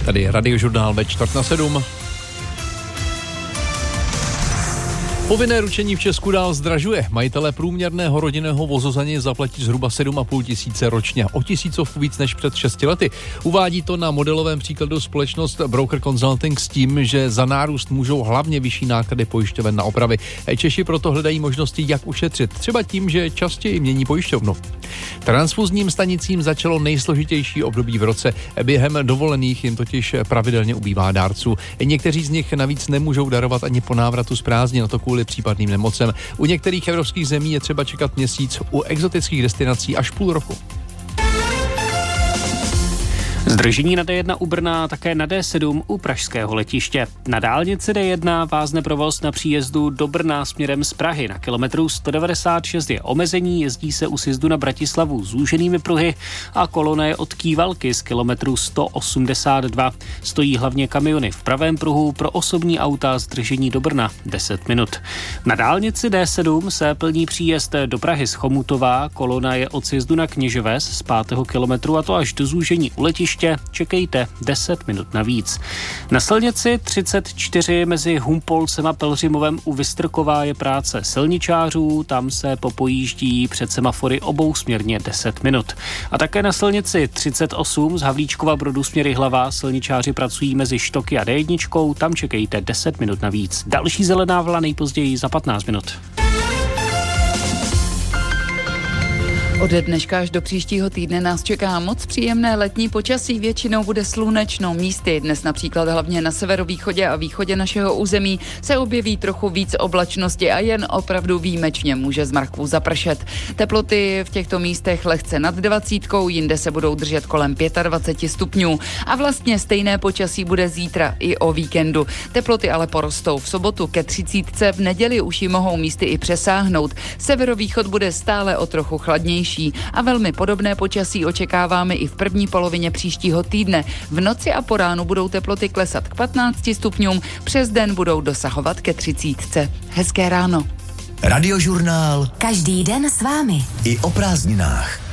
Tady je Radiožurnál ve 6:45. Povinné ručení v Česku dál zdražuje. Majitelé průměrného rodinného vozu za něj zaplatí zhruba 7,5 tisíce ročně. O tisícovku víc než před 6 lety. Uvádí to na modelovém příkladu společnost Broker Consulting s tím, že za nárůst můžou hlavně vyšší náklady pojišťoven na opravy. Češi proto hledají možnosti, jak ušetřit. Třeba tím, že častěji mění pojišťovnu. Transfuzním stanicím začalo nejsložitější období v roce. Během dovolených jim totiž pravidelně ubývá dárců. Někteří z nich navíc nemůžou darovat ani po návratu z prázdnin, a to kvůli případným nemocem. U některých evropských zemí je třeba čekat měsíc, u exotických destinací až půl roku. Zdržení na D1 u Brna, také na D7 u pražského letiště. Na dálnici D1 vázne provoz na příjezdu do Brna směrem z Prahy. Na kilometru 196 je omezení, jezdí se u sjezdu na Bratislavu zúženými pruhy a kolona je od Kývalky z kilometru 182. Stojí hlavně kamiony v pravém pruhu, pro osobní auta zdržení do Brna 10 minut. Na dálnici D7 se plní příjezd do Prahy z Chomutova, kolona je od sjezdu na Kněževes z 5. kilometru a to až do zúžení u letiště. Čekejte 10 minut navíc. Na silnici 34 mezi Humpolcem a Pelhřimovem u Vystrkova je práce silničářů, tam se popojíždí před semafory obousměrně 10 minut. A také na silnici 38 z Havlíčkova Brodu směr Jihlava silničáři pracují mezi Štoky a D1, tam čekejte 10 minut navíc. Další zelená vlna nejpozději za 15 minut. Ode dneška až do příštího týdne nás čeká moc příjemné letní počasí, většinou bude slunečno. Místy dnes například hlavně na severovýchodě a východě našeho území se objeví trochu víc oblačnosti a jen opravdu výjimečně může z mraků zapršet. Teploty v těchto místech lehce nad 20, jinde se budou držet kolem 25 stupňů. A vlastně stejné počasí bude zítra i o víkendu. Teploty ale porostou v sobotu ke 30, v neděli už ji mohou místy i přesáhnout. Severovýchod bude stále o trochu chladnější. A velmi podobné počasí očekáváme i v první polovině příštího týdne. V noci a po ránu budou teploty klesat k 15 stupňům, přes den budou dosahovat ke 30. Hezké ráno. Radiožurnál. Každý den s vámi. I o prázdninách.